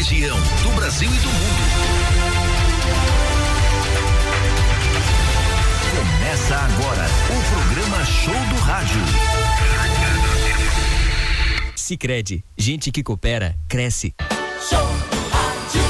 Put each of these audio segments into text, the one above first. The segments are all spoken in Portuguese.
região, do Brasil e do mundo. Começa agora o programa Show do Rádio. Sicredi, gente que coopera, cresce. Show do Rádio.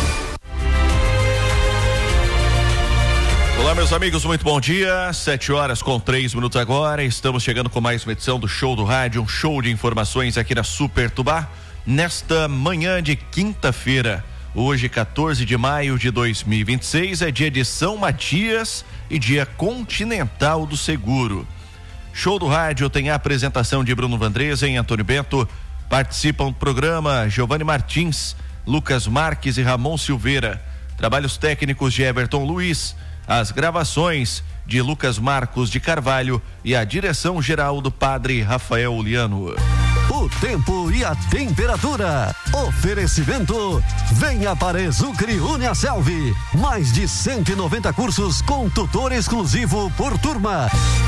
Olá, meus amigos, muito bom dia. 7h03 agora. Estamos chegando com mais uma edição do Show do Rádio, um show de informações aqui na Super Tubá. Nesta manhã de quinta-feira, hoje 14 de maio de 2026, é dia de São Matias e dia continental do seguro. Show do Rádio tem a apresentação de Bruno Vandresa e Antônio Bento. Participam do programa Giovanni Martins, Lucas Marques e Ramon Silveira. Trabalhos técnicos de Everton Luiz, as gravações de Lucas Marcos de Carvalho e a direção geral do Padre Rafael Liano. O tempo e a temperatura. Oferecimento. Venha para Exucre Uniaselv. Mais de 190 cursos com tutor exclusivo por turma.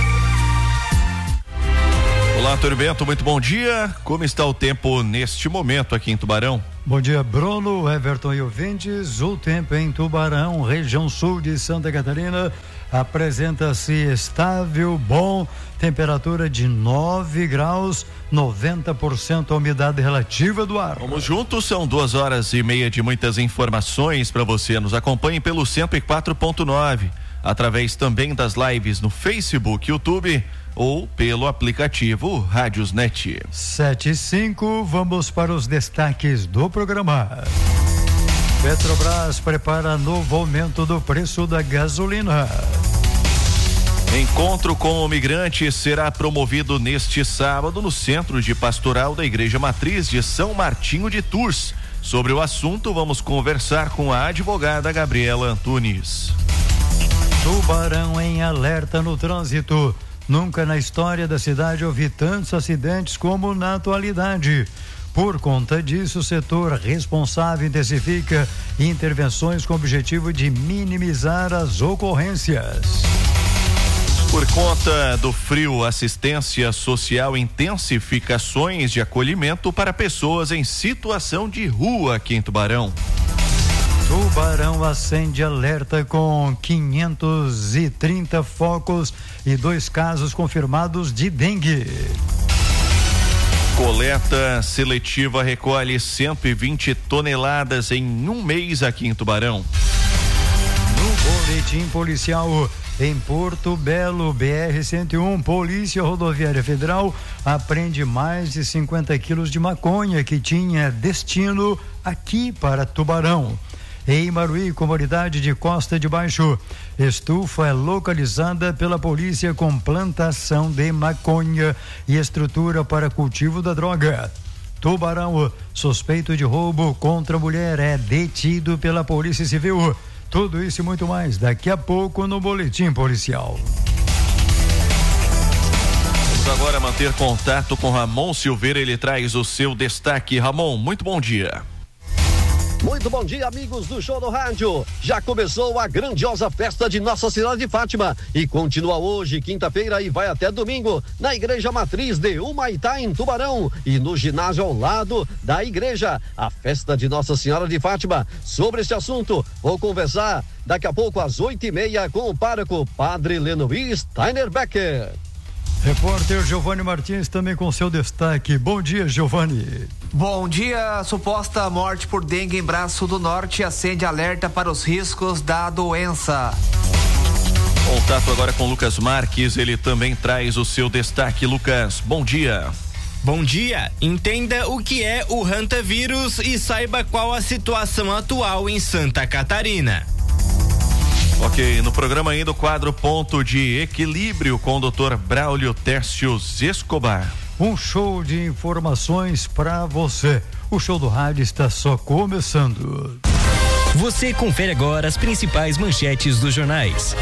Olá, Antônio Bento, muito bom dia. Como está o tempo neste momento aqui em Tubarão? Bom dia, Bruno, Everton e ouvintes. O tempo em Tubarão, região sul de Santa Catarina, apresenta-se estável, bom, temperatura de 9 graus, 90% a umidade relativa do ar. Vamos juntos, são 2h30 de muitas informações para você. Nos acompanhe pelo 104.9, através também das lives no Facebook, YouTube ou pelo aplicativo Rádiosnet. 7h05, vamos para os destaques do programa. Petrobras prepara novo aumento do preço da gasolina. Encontro com o migrante será promovido neste sábado no Centro de Pastoral da Igreja Matriz de São Martinho de Tours. Sobre o assunto, vamos conversar com a advogada Gabriela Antunes. Tubarão em alerta no trânsito. Nunca na história da cidade houve tantos acidentes como na atualidade. Por conta disso, o setor responsável intensifica intervenções com o objetivo de minimizar as ocorrências. Por conta do frio, assistência social intensifica ações de acolhimento para pessoas em situação de rua aqui em Tubarão. Tubarão acende alerta com 530 focos e 2 casos confirmados de dengue. Coleta seletiva recolhe 120 toneladas em um mês aqui em Tubarão. No boletim policial em Porto Belo, BR-101, Polícia Rodoviária Federal apreende mais de 50 quilos de maconha que tinha destino aqui para Tubarão. Em Maruí, comunidade de Costa de Baixo, estufa é localizada pela polícia com plantação de maconha e estrutura para cultivo da droga. Tubarão, suspeito de roubo contra a mulher, é detido pela Polícia Civil. Tudo isso e muito mais daqui a pouco no boletim policial. Vamos agora manter contato com Ramon Silveira, ele traz o seu destaque. Ramon, muito bom dia. Muito bom dia, amigos do Show do Rádio. Já começou a grandiosa festa de Nossa Senhora de Fátima e continua hoje, quinta-feira, e vai até domingo na Igreja Matriz de Humaitá, em Tubarão, e no ginásio ao lado da igreja, a festa de Nossa Senhora de Fátima. Sobre esse assunto, vou conversar daqui a pouco às 8h30 com o pároco Padre Lenoir Steiner Becker. Repórter Giovanni Martins também com seu destaque. Bom dia, Giovanni. Bom dia. Suposta morte por dengue em Braço do Norte acende alerta para os riscos da doença. Contato agora com Lucas Marques, ele também traz o seu destaque. Lucas, bom dia. Bom dia. Entenda o que é o Hantavírus e saiba qual a situação atual em Santa Catarina. Ok, no programa ainda o quadro Ponto de Equilíbrio com o Dr. Braulio Tércios Escobar. Um show de informações para você. O Show do Rádio está só começando. Você confere agora as principais manchetes dos jornais.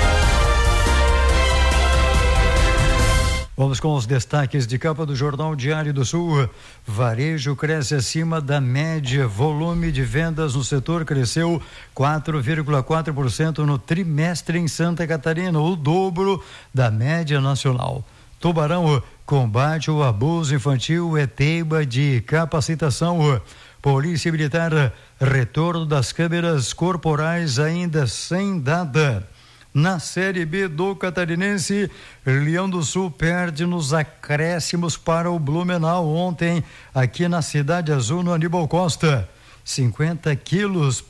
Vamos com os destaques de capa do Jornal Diário do Sul. Varejo cresce acima da média. Volume de vendas no setor cresceu 4,4% no trimestre em Santa Catarina, o dobro da média nacional. Tubarão combate o abuso infantil é tema de capacitação. Polícia Militar, retorno das câmeras corporais ainda sem data. Na Série B do Catarinense, Leão do Sul perde nos acréscimos para o Blumenau ontem, aqui na Cidade Azul, no Aníbal Costa. 50 quilos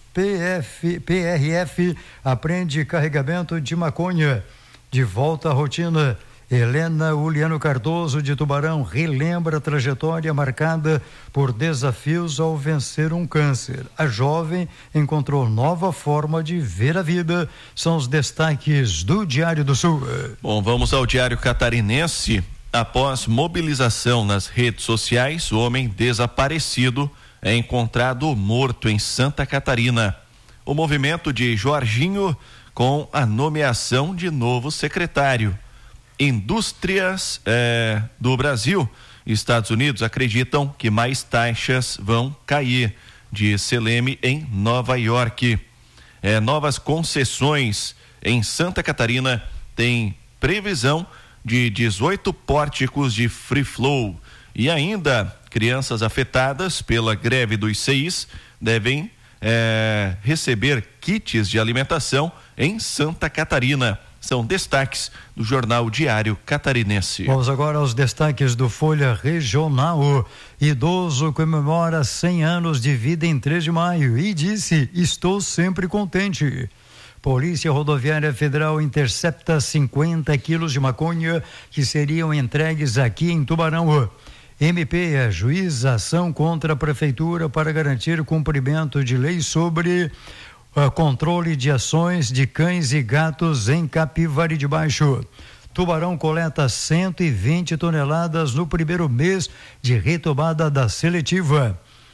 PRF apreende carregamento de maconha. De volta à rotina, Helena Uliano Cardoso de Tubarão relembra a trajetória marcada por desafios ao vencer um câncer. A jovem encontrou nova forma de ver a vida. São os destaques do Diário do Sul. Bom, vamos ao Diário Catarinense. Após mobilização nas redes sociais, o homem desaparecido é encontrado morto em Santa Catarina. O movimento de Jorginho com a nomeação de novo secretário. Indústrias do Brasil e Estados Unidos acreditam que mais taxas vão cair, diz Seleme em Nova York. Novas concessões em Santa Catarina têm previsão de 18 pórticos de free flow. E ainda, crianças afetadas pela greve dos CIs devem receber kits de alimentação em Santa Catarina. São destaques do Jornal Diário Catarinense. Vamos agora aos destaques do Folha Regional. Idoso comemora 100 anos de vida em 3 de maio e disse: estou sempre contente. Polícia Rodoviária Federal intercepta 50 quilos de maconha que seriam entregues aqui em Tubarão. MP ajuiza ação contra a Prefeitura para garantir cumprimento de lei sobre controle de ações de cães e gatos em Capivari de Baixo. Tubarão coleta 120 toneladas no primeiro mês de retomada da seletiva.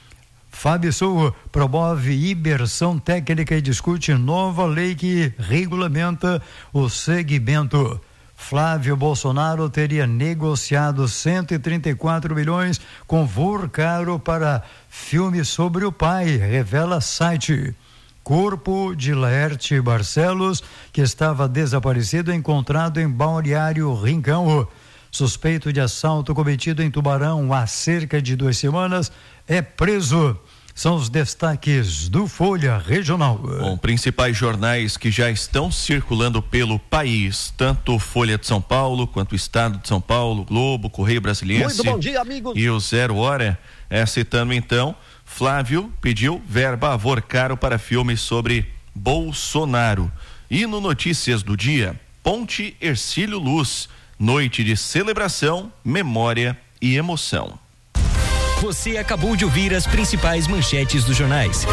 FABSul promove imersão técnica e discute nova lei que regulamenta o segmento. Flávio Bolsonaro teria negociado 134 milhões com Vorcaro para filme sobre o pai, revela site. Corpo de Laerte Barcelos, que estava desaparecido, encontrado em Balneário Rincão. Suspeito de assalto cometido em Tubarão há cerca de 2 semanas, é preso. São os destaques do Folha Regional. Bom, principais jornais que já estão circulando pelo país, tanto Folha de São Paulo, quanto o Estado de São Paulo, Globo, Correio Brasiliense. Muito bom dia, amigos. E o 0 Hora, citando então, Flávio pediu verba a Vorcaro para filme sobre Bolsonaro. E no Notícias do Dia, Ponte Hercílio Luz, noite de celebração, memória e emoção. Você acabou de ouvir as principais manchetes dos jornais.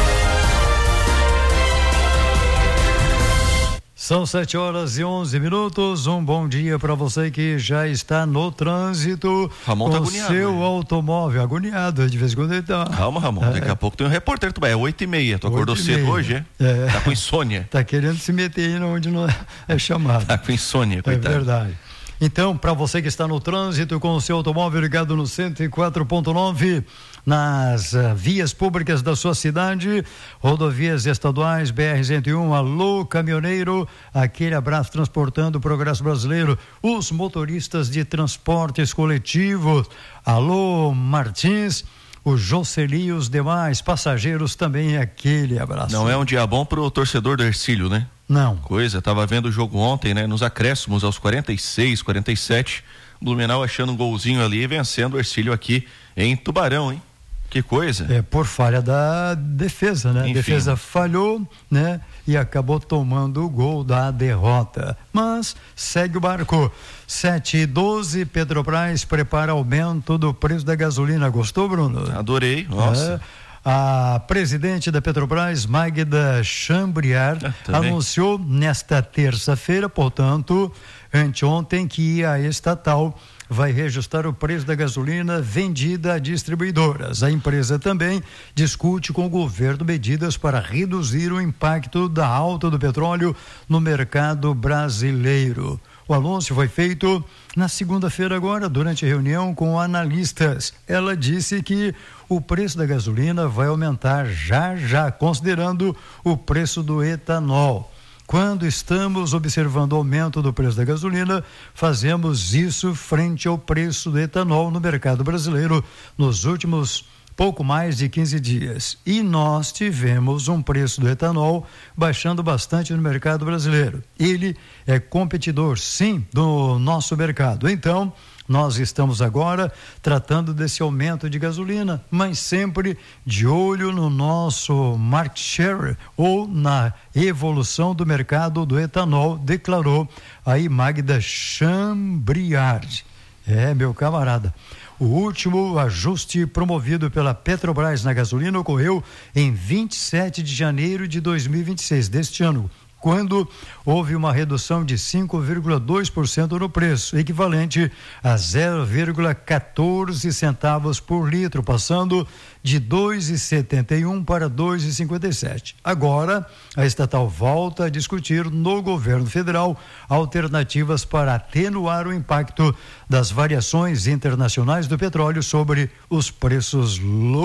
São 7h11. Um bom dia para você que já está no trânsito. Ramon com tá agoniado, seu né? automóvel agoniado, de vez em quando ele tá. Calma, Ramon, daqui a pouco tem um repórter, é 8h30, tu acordou cedo hoje, é? Tá com insônia. Tá querendo se meter aí onde não é chamado. Tá com insônia, coitado. É verdade. Então, para você que está no trânsito com o seu automóvel ligado no 104.9, nas vias públicas da sua cidade, rodovias estaduais, BR-101, alô caminhoneiro, aquele abraço transportando o progresso brasileiro, os motoristas de transportes coletivos, alô Martins, o Jocely e os demais passageiros também, aquele abraço. Não é um dia bom pro torcedor do Hercílio, né? Não. Tava vendo o jogo ontem, né? Nos acréscimos, aos 46, 47, Blumenau achando um golzinho ali e vencendo o Hercílio aqui em Tubarão, hein? Que coisa. Por falha da defesa, né? Enfim. A defesa falhou, né? E acabou tomando o gol da derrota. Mas segue o barco. 7h12, Petrobras prepara aumento do preço da gasolina. Gostou, Bruno? Adorei, nossa. A presidente da Petrobras, Magda Chambriard, anunciou nesta terça-feira, portanto, anteontem, que a estatal vai reajustar o preço da gasolina vendida a distribuidoras. A empresa também discute com o governo medidas para reduzir o impacto da alta do petróleo no mercado brasileiro. O anúncio foi feito na segunda-feira agora, durante a reunião com analistas. Ela disse que o preço da gasolina vai aumentar já, considerando o preço do etanol. Quando estamos observando o aumento do preço da gasolina, fazemos isso frente ao preço do etanol no mercado brasileiro nos últimos pouco mais de 15 dias. E nós tivemos um preço do etanol baixando bastante no mercado brasileiro. Ele é competidor, sim, do nosso mercado. Então, nós estamos agora tratando desse aumento de gasolina, mas sempre de olho no nosso market share ou na evolução do mercado do etanol, declarou aí Magda Chambriard. Meu camarada. O último ajuste promovido pela Petrobras na gasolina ocorreu em 27 de janeiro de 2026, deste ano, quando houve uma redução de 5,2% no preço, equivalente a 0,14 centavos por litro, passando de 2,71 para 2,57. Agora, a estatal volta a discutir no governo federal alternativas para atenuar o impacto das variações internacionais do petróleo sobre os preços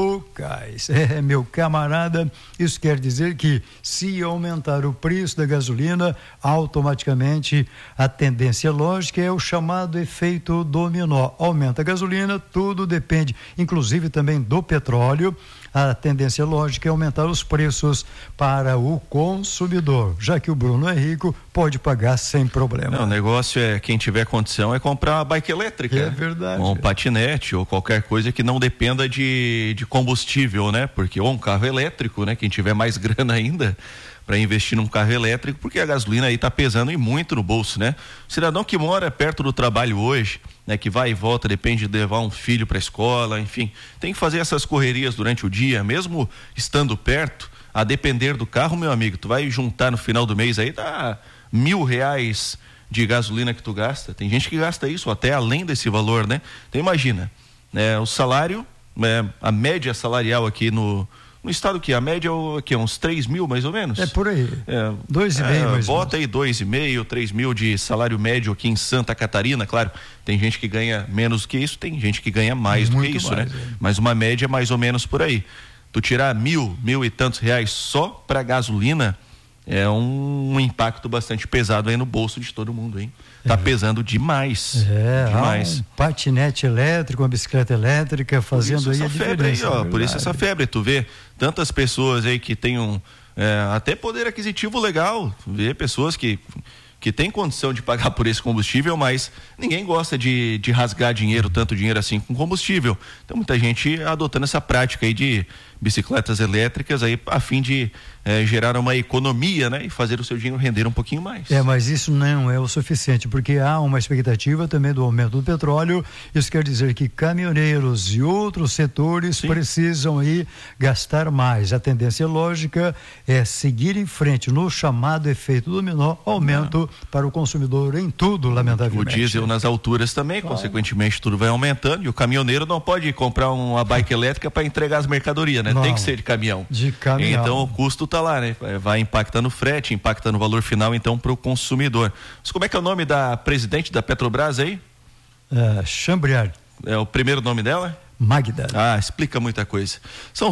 locais. Meu camarada, isso quer dizer que se aumentar o preço da gasolina, automaticamente a tendência lógica é o chamado efeito dominó. Aumenta a gasolina, tudo depende, inclusive também do petróleo. A tendência lógica é aumentar os preços para o consumidor, já que o Bruno é rico, pode pagar sem problema. Não, o negócio é, quem tiver condição é comprar uma bike elétrica. É verdade. Ou um patinete, ou qualquer coisa que não dependa de combustível, né? Porque, ou um carro elétrico, né? Quem tiver mais grana ainda para investir num carro elétrico, porque a gasolina aí tá pesando e muito no bolso, né? O cidadão que mora perto do trabalho hoje, né, que vai e volta, depende de levar um filho para a escola, enfim, tem que fazer essas correrias durante o dia, mesmo estando perto, a depender do carro, meu amigo, tu vai juntar no final do mês aí, dá R$1.000 de gasolina que tu gasta. Tem gente que gasta isso até além desse valor, né? Então imagina, né, o salário, a média salarial aqui no estado, que a média é uns 3 mil mais ou menos. É por aí. 2,5 mais bota aí 2,5, 3 mil de salário médio aqui em Santa Catarina. Claro, tem gente que ganha menos que isso, tem gente que ganha mais do que isso, né? Mas uma média mais ou menos por aí. Tu tirar mil e tantos reais só para gasolina é um impacto bastante pesado aí no bolso de todo mundo, hein? Tá pesando demais. Demais. Um patinete elétrico, uma bicicleta elétrica fazendo aí a diferença. Por isso essa febre, tu vê tantas pessoas aí que têm até poder aquisitivo legal, vê pessoas que têm condição de pagar por esse combustível, mas ninguém gosta de rasgar tanto dinheiro assim com combustível. Então muita gente adotando essa prática aí de bicicletas elétricas aí a fim de gerar uma economia, né? E fazer o seu dinheiro render um pouquinho mais. Mas isso não é o suficiente, porque há uma expectativa também do aumento do petróleo. Isso quer dizer que caminhoneiros e outros setores precisam aí gastar mais. A tendência lógica é seguir em frente no chamado efeito dominó, aumento para o consumidor em tudo, lamentavelmente. O diesel nas alturas também, consequentemente tudo vai aumentando, e o caminhoneiro não pode comprar uma bike elétrica para entregar as mercadorias, né? Tem que ser de caminhão. Então o custo tá lá, né? Vai impactando o frete, impactando o valor final, então, para o consumidor. Mas como é que é o nome da presidente da Petrobras aí? Chambriard. É o primeiro nome dela? Magda. Explica muita coisa. São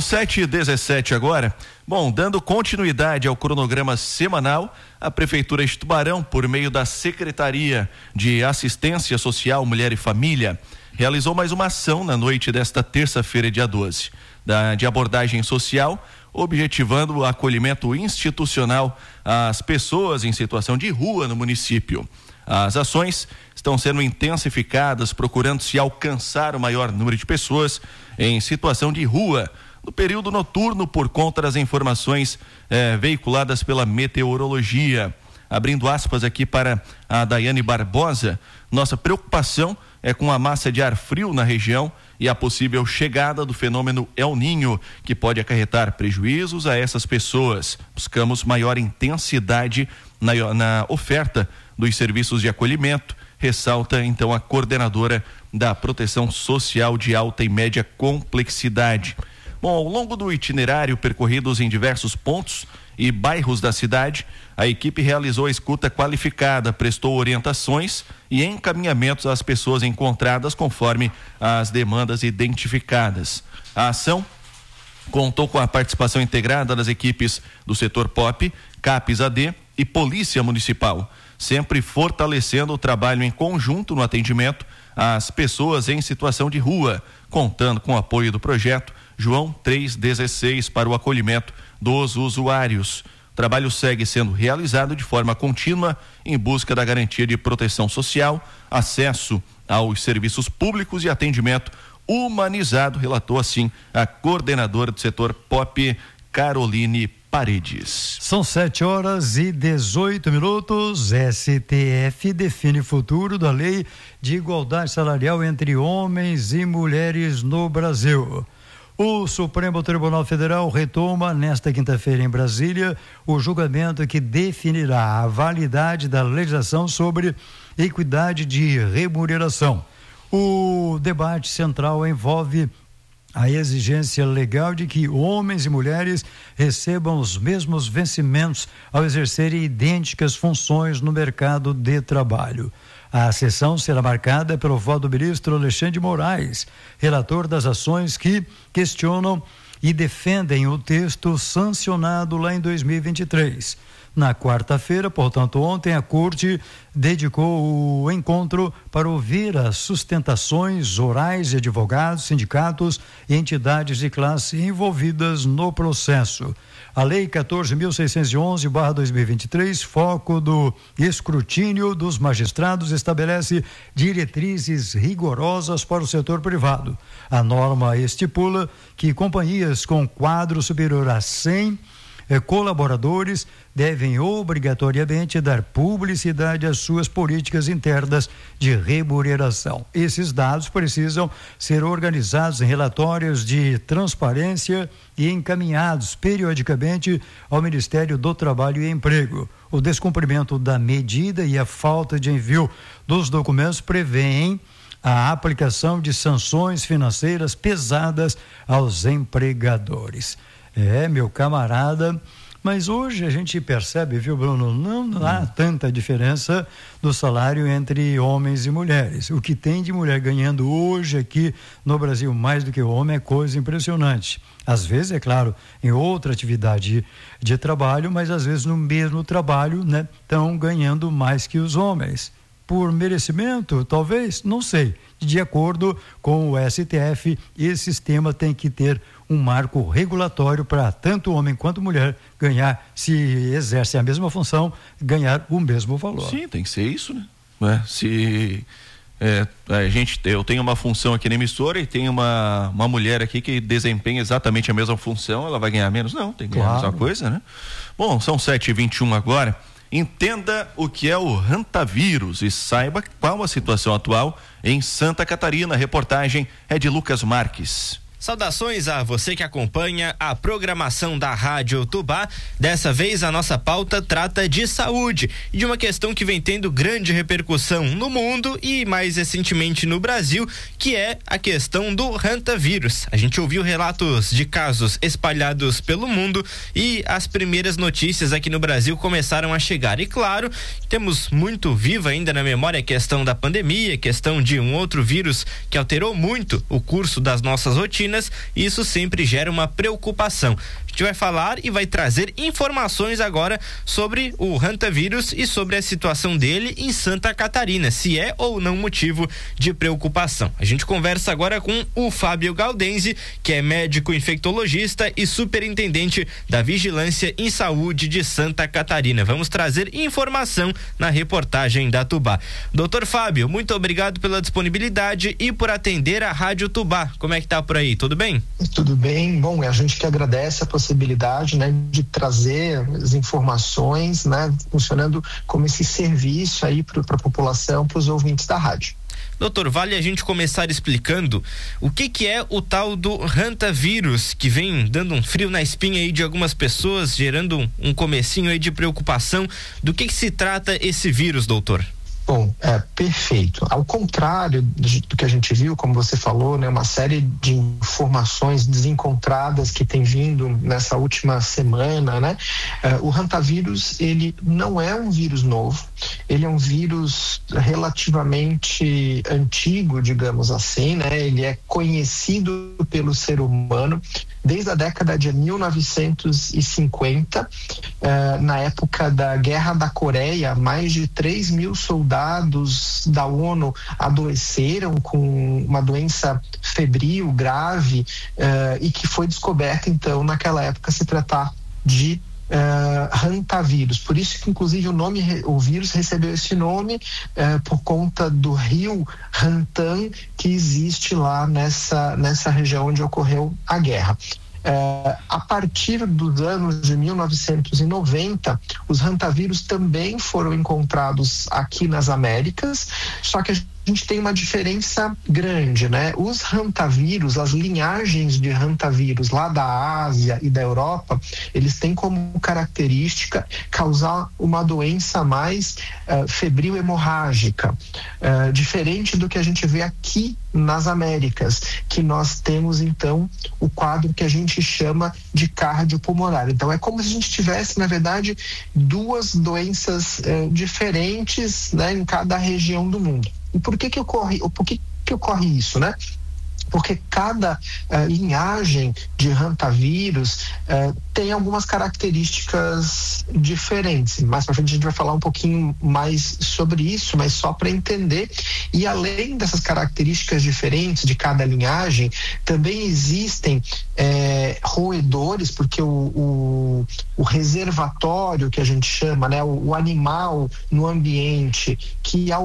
7h17 agora. Bom, dando continuidade ao cronograma semanal, a Prefeitura de Tubarão, por meio da Secretaria de Assistência Social, Mulher e Família, realizou mais uma ação na noite desta terça-feira, dia 12, de abordagem social, objetivando o acolhimento institucional às pessoas em situação de rua no município. As ações estão sendo intensificadas, procurando se alcançar o maior número de pessoas em situação de rua no período noturno, por conta das informações veiculadas pela meteorologia. Abrindo aspas aqui para a Daiane Barbosa, nossa preocupação é com a massa de ar frio na região e a possível chegada do fenômeno El Ninho, que pode acarretar prejuízos a essas pessoas. Buscamos maior intensidade na oferta dos serviços de acolhimento, ressalta então a coordenadora da Proteção Social de Alta e Média Complexidade. Bom, ao longo do itinerário percorridos em diversos pontos e bairros da cidade, a equipe realizou a escuta qualificada, prestou orientações e encaminhamentos às pessoas encontradas conforme as demandas identificadas. A ação contou com a participação integrada das equipes do setor POP, CAPES AD e Polícia Municipal, sempre fortalecendo o trabalho em conjunto no atendimento às pessoas em situação de rua, contando com o apoio do projeto João 3,16 para o acolhimento dos usuários. O trabalho segue sendo realizado de forma contínua em busca da garantia de proteção social, acesso aos serviços públicos e atendimento humanizado, relatou assim a coordenadora do setor POP, Caroline Paredes. São 7h18. STF define futuro da lei de igualdade salarial entre homens e mulheres no Brasil. O Supremo Tribunal Federal retoma nesta quinta-feira em Brasília o julgamento que definirá a validade da legislação sobre equidade de remuneração. O debate central envolve a exigência legal de que homens e mulheres recebam os mesmos vencimentos ao exercerem idênticas funções no mercado de trabalho. A sessão será marcada pelo voto do ministro Alexandre de Moraes, relator das ações que questionam e defendem o texto sancionado lá em 2023. Na quarta-feira, portanto, ontem, a Corte dedicou o encontro para ouvir as sustentações orais de advogados, sindicatos e entidades de classe envolvidas no processo. A Lei 14.611/2023, foco do escrutínio dos magistrados, estabelece diretrizes rigorosas para o setor privado. A norma estipula que companhias com quadro superior a 100 colaboradores devem obrigatoriamente dar publicidade às suas políticas internas de remuneração. Esses dados precisam ser organizados em relatórios de transparência e encaminhados periodicamente ao Ministério do Trabalho e Emprego. O descumprimento da medida e a falta de envio dos documentos prevêem a aplicação de sanções financeiras pesadas aos empregadores. Meu camarada, mas hoje a gente percebe, viu, Bruno, não há tanta diferença do salário entre homens e mulheres. O que tem de mulher ganhando hoje aqui no Brasil mais do que o homem é coisa impressionante. Às vezes, é claro, em outra atividade de trabalho, mas às vezes no mesmo trabalho, né, estão ganhando mais que os homens. Por merecimento, talvez, não sei. De acordo com o STF, esse sistema tem que ter um marco regulatório para tanto homem quanto mulher ganhar, se exerce a mesma função, ganhar o mesmo valor. Sim, tem que ser isso, né? Se eu tenho uma função aqui na emissora e tem uma mulher aqui que desempenha exatamente a mesma função, ela vai ganhar menos? Não, tem que ganhar a mesma coisa, né? Bom, são 7h21 agora. Entenda o que é o hantavírus e saiba qual a situação atual em Santa Catarina. A reportagem é de Lucas Marques. Saudações a você que acompanha a programação da Rádio Tubá. Dessa vez a nossa pauta trata de saúde e de uma questão que vem tendo grande repercussão no mundo e mais recentemente no Brasil, que é a questão do hantavírus. A gente ouviu relatos de casos espalhados pelo mundo e as primeiras notícias aqui no Brasil começaram a chegar. E claro, temos muito viva ainda na memória a questão da pandemia, a questão de um outro vírus que alterou muito o curso das nossas rotinas. Isso sempre gera uma preocupação. A gente vai falar e vai trazer informações agora sobre o hantavírus e sobre a situação dele em Santa Catarina, se é ou não motivo de preocupação. A gente conversa agora com o Fábio Galdense, que é médico infectologista e superintendente da Vigilância em Saúde de Santa Catarina. Vamos trazer informação na reportagem da Tubá. Doutor Fábio, muito obrigado pela disponibilidade e por atender a Rádio Tubá. Como é que tá por aí? Tudo bem? Tudo bem. Bom, a gente que agradece a possibilidade, né, de trazer as informações, né, funcionando como esse serviço aí para a população, para os ouvintes da rádio. Doutor, vale a gente começar explicando o que é o tal do hantavírus, que vem dando um frio na espinha aí de algumas pessoas, gerando um comecinho aí de preocupação. Do que se trata esse vírus, doutor? Bom, perfeito. Ao contrário do que a gente viu, como você falou, né, uma série de informações desencontradas que tem vindo nessa última semana, né? O hantavírus, ele não é um vírus novo, ele é um vírus relativamente antigo, digamos assim, né? Ele é conhecido pelo ser humano desde a década de 1950, na época da Guerra da Coreia, mais de 3 mil soldados da ONU adoeceram com uma doença febril grave, e que foi descoberta então naquela época se tratar de hantavírus. Por isso que inclusive o vírus recebeu esse nome por conta do rio Hantan que existe lá nessa região onde ocorreu a guerra. A partir dos anos de 1990, os hantavírus também foram encontrados aqui nas Américas, só que a gente tem uma diferença grande, né? Os hantavírus, as linhagens de hantavírus lá da Ásia e da Europa, eles têm como característica causar uma doença mais febril hemorrágica, diferente do que a gente vê aqui nas Américas, que nós temos então o quadro que a gente chama de cardiopulmonar. Então é como se a gente tivesse, na verdade, duas doenças diferentes, né, em cada região do mundo. E por que ocorre isso, né? Porque cada linhagem de hantavírus tem algumas características diferentes. Mais para frente a gente vai falar um pouquinho mais sobre isso, mas só para entender. E além dessas características diferentes de cada linhagem, também existem roedores, porque o reservatório que a gente chama, né, o animal no ambiente que ao